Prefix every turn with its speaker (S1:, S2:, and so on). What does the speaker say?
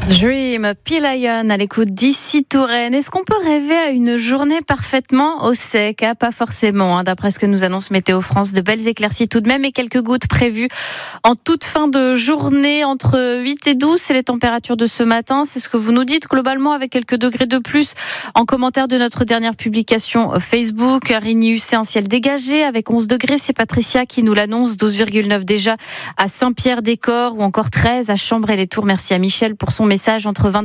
S1: Dream, P-Lion à l'écoute d'ici Touraine. Est-ce qu'on peut rêver à une journée parfaitement au sec? Pas forcément, d'après ce que nous annonce Météo France. De belles éclaircies tout de même et quelques gouttes prévues en toute fin de journée, entre 8 et 12. C'est les températures de ce matin. C'est ce que vous nous dites globalement, avec quelques degrés de plus en commentaire de notre dernière publication Facebook. Rigny, c'est un ciel dégagé avec 11 degrés. C'est Patricia qui nous l'annonce. 12,9 déjà à Saint-Pierre-des-Corps ou encore 13 à Chambray-les-Tours. Merci à Michel pour son message. Entre 20